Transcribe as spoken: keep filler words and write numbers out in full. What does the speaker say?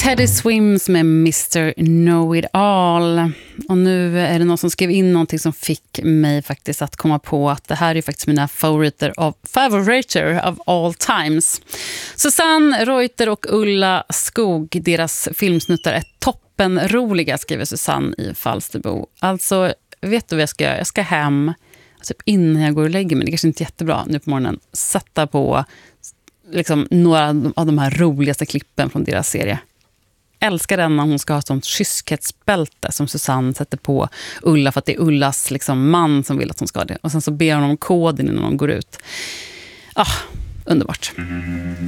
Teddy Swims med mister Know It All. Och nu är det någon som skrev in någonting som fick mig faktiskt att komma på att det här är faktiskt mina favoriter av favoriter of all times. Susanne Reuter och Ulla Skog, deras filmsnuttar är toppenroliga, skriver Susanne i Falsterbo. Alltså, vet du vad jag ska göra? Jag ska hem typ innan jag går och lägger mig. Det kanske inte är jättebra nu på morgonen. Sätta på liksom några av de här roligaste klippen från deras serie. Älskar den när hon ska ha ett sånt kyskhetsbälte som Susanne sätter på Ulla för att det är Ullas liksom man som vill att hon ska ha det. Och sen så ber hon om koden innan hon går ut. Ah, underbart.